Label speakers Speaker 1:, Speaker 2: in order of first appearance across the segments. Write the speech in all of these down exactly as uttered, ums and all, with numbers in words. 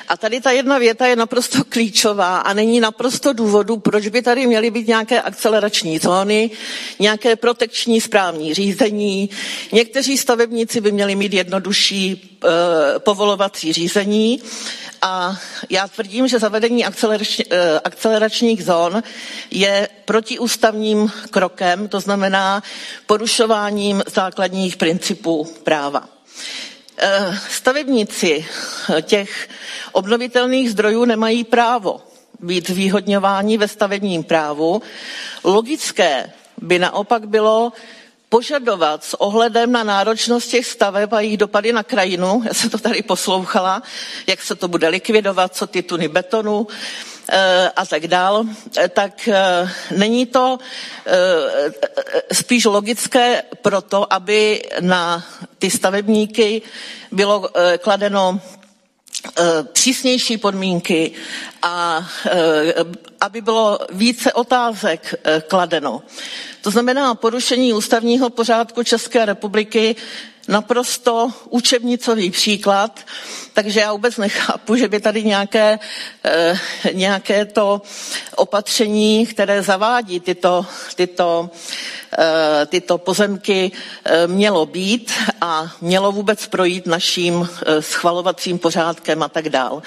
Speaker 1: A tady ta jedna věta je naprosto klíčová a není naprosto důvodu, proč by tady měly být nějaké akcelerační zóny, nějaké protekční správní řízení. Někteří stavebníci by měli mít jednodušší e, povolovací řízení. A já tvrdím, že zavedení akcelerač, akceleračních zón je protiústavním krokem, to znamená porušováním základních principů práva. Stavebníci těch obnovitelných zdrojů nemají právo být zvýhodňováni ve stavebním právu. Logické by naopak bylo požadovat s ohledem na náročnost těch staveb a jejich dopady na krajinu, já jsem to tady poslouchala, jak se to bude likvidovat, co ty tuny betonu e, a tak dál, e, tak e, není to e, spíš logické proto, aby na ty stavebníky bylo e, kladeno přísnější podmínky a aby bylo více otázek kladeno. To znamená porušení ústavního pořádku České republiky, naprosto učebnicový příklad, takže já vůbec nechápu, že by tady nějaké, nějaké to opatření, které zavádí tyto, tyto, tyto pozemky, mělo být a mělo vůbec projít naším schvalovacím pořádkem a tak dál.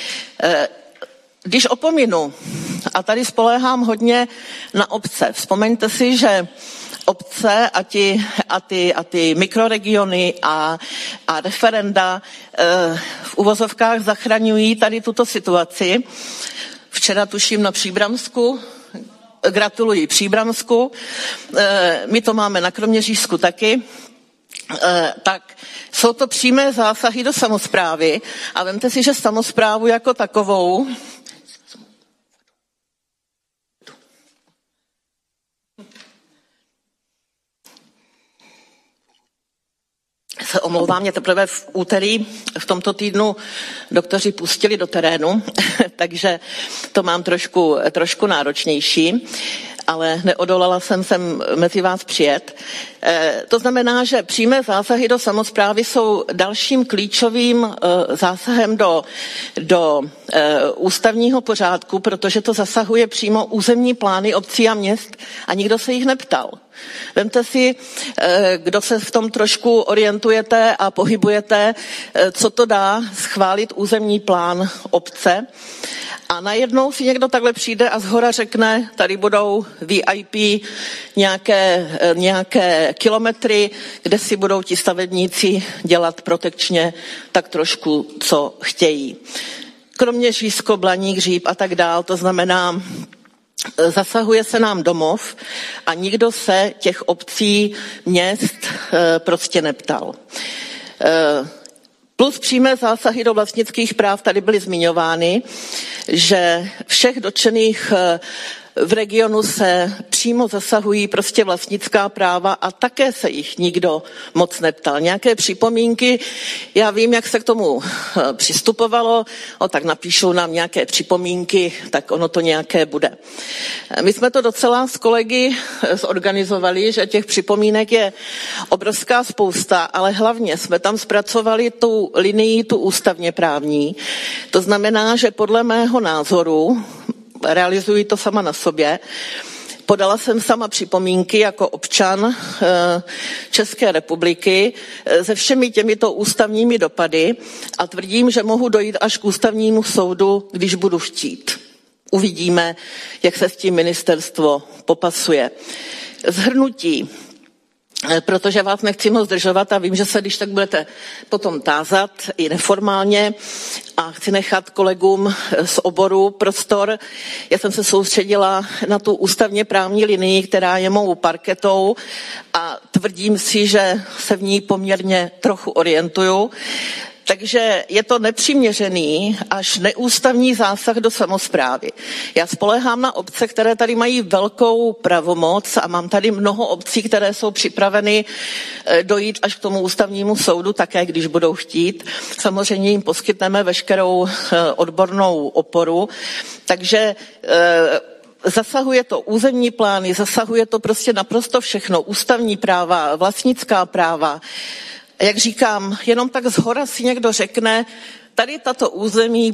Speaker 1: Když opominu, a tady spoléhám hodně na obce, vzpomeňte si, že obce a ty, a ty, a ty mikroregiony a, a referenda e, v uvozovkách zachraňují tady tuto situaci. Včera tuším na Příbramsku, gratuluji Příbramsku, e, my to máme na Kroměřížsku taky, e, tak jsou to přímé zásahy do samosprávy a vemte si, že samosprávu jako takovou se omlouvám, mě teprve v úterý v tomto týdnu doktoři pustili do terénu, takže to mám trošku, trošku náročnější, ale neodolala jsem sem mezi vás přijet. E, to znamená, že přímé zásahy do samosprávy jsou dalším klíčovým e, zásahem do, do e, ústavního pořádku, protože to zasahuje přímo územní plány obcí a měst a nikdo se jich neptal. Vemte si, kdo se v tom trošku orientujete a pohybujete, co to dá schválit územní plán obce a najednou si někdo takhle přijde a zhora řekne, tady budou V I P nějaké, nějaké kilometry, kde si budou ti stavebníci dělat protekčně tak trošku, co chtějí. Kroměřížsko, Blaník, Říp a tak dál, to znamená, zasahuje se nám domov a nikdo se těch obcí, měst prostě neptal. Plus přímé zásahy do vlastnických práv tady byly zmiňovány, že všech dotčených v regionu se přímo zasahují prostě vlastnická práva a také se jich nikdo moc neptal. Nějaké připomínky, já vím, jak se k tomu přistupovalo, o, tak napíšou nám nějaké připomínky, tak ono to nějaké bude. My jsme to docela s kolegy zorganizovali, že těch připomínek je obrovská spousta, ale hlavně jsme tam zpracovali tu linii, tu ústavně právní. To znamená, že podle mého názoru realizuji to sama na sobě. Podala jsem sama připomínky jako občan České republiky se všemi těmito ústavními dopady a tvrdím, že mohu dojít až k ústavnímu soudu, když budu chtít. Uvidíme, jak se s tím ministerstvo popasuje. Shrnutí, protože vás nechci moc zdržovat a vím, že se když tak budete potom tázat i neformálně a chci nechat kolegům z oboru prostor. Já jsem se soustředila na tu ústavně právní linii, která je mou parketou a tvrdím si, že se v ní poměrně trochu orientuju. Takže je to nepřiměřený až neústavní zásah do samosprávy. Já spoléhám na obce, které tady mají velkou pravomoc a mám tady mnoho obcí, které jsou připraveny dojít až k tomu ústavnímu soudu, také když budou chtít. Samozřejmě jim poskytneme veškerou odbornou oporu. Takže zasahuje to územní plány, zasahuje to prostě naprosto všechno. Ústavní práva, vlastnická práva. Jak říkám, jenom tak zhora si někdo řekne, tady tato území